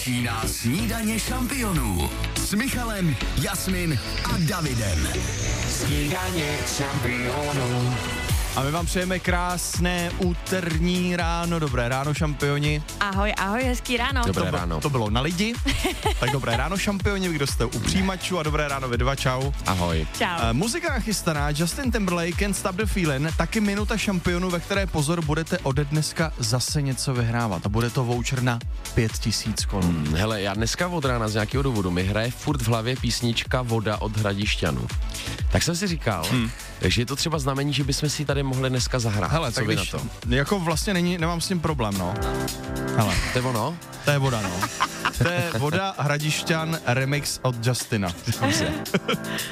Začíná Snídaně šampionů s Michalem, Jasmin a Davidem. Snídaně šampionů. A my vám přejeme krásné úterní ráno. Dobré ráno, šampioni. Ahoj, ahoj, hezký ráno. Dobré ráno. To bylo na lidi. Tak dobré ráno, šampioni, vy, kdo jste u přijímačů, a dobré ráno vy dva, čau. Ahoj. Čau. Muzika nachystaná, Justin Timberlake, Can't Stop the Feeling, taky minuta šampionu, ve které, pozor, budete ode dneska zase něco vyhrávat. A bude to voucher na 5000 korun. Hele, já dneska od rána z nějakého důvodu mi hraje furt v hlavě písnička Voda od Hradišťanů. Tak jsem si říkal, že je to třeba znamení, že bychom si tady mohli dneska zahrát. Hele, co tak vy když, na to? jako vlastně nemám s tím problém, no. Hele, To je ono? to je voda, no. To je Voda Hradišťan remix od Justina.